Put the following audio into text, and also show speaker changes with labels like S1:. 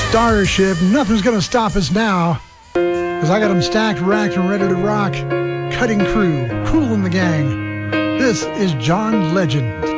S1: Starship, nothing's gonna stop us now. Cause I got them stacked, racked, and ready to rock. Cutting Crew, Kool and the Gang. This is John Legend.